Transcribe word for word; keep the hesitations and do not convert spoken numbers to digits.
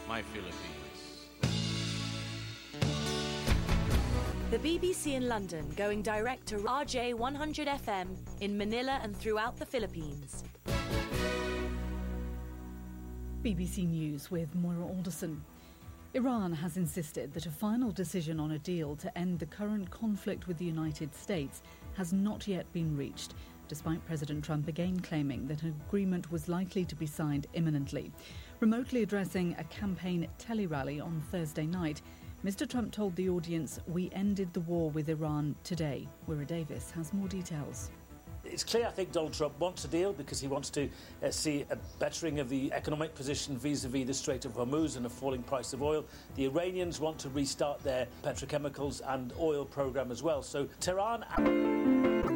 my Philippines. The B B C in London going direct to R J one hundred F M in Manila and throughout the Philippines. B B C News with Moira Alderson. Iran has insisted that a final decision on a deal to end the current conflict with the United States has not yet been reached, despite President Trump again claiming that an agreement was likely to be signed imminently. Remotely addressing a campaign tele-rally on Thursday night, Mister Trump told the audience, "We ended the war with Iran today." Wira Davis has more details. It's clear, I think, Donald Trump wants a deal because he wants to uh, see a bettering of the economic position vis-à-vis the Strait of Hormuz and a falling price of oil. The Iranians want to restart their petrochemicals and oil program as well. So Tehran...